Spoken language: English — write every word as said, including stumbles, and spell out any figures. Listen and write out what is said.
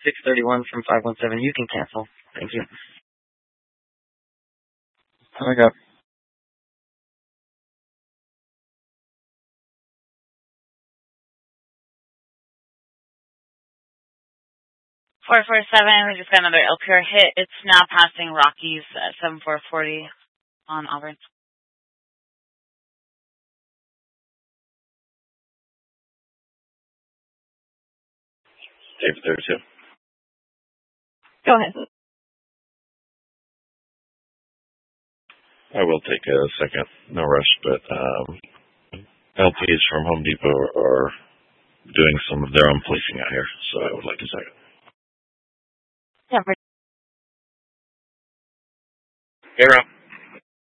six thirty-one from five one seven. You can cancel. Thank you. Hang up. four four seven, we just got another El Pure hit. It's now passing Rockies at seven four forty on Auburn. David there too. Go ahead. I will take a second. No rush, but um, L Ps from Home Depot are doing some of their own policing out here, so I would like a second. Yeah, You're up.